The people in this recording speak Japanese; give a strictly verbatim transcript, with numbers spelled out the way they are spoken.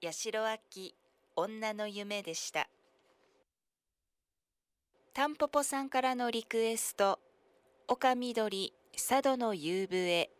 八代亜紀女の夢でした。たんぽぽさんからのリクエスト、岡みどり佐渡の夕笛。